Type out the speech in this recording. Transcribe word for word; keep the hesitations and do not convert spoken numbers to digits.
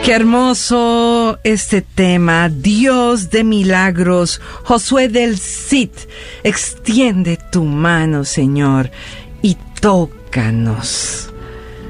Qué hermoso este tema, Dios de milagros, Josué del Cid. Extiende tu mano, Señor, y tócanos.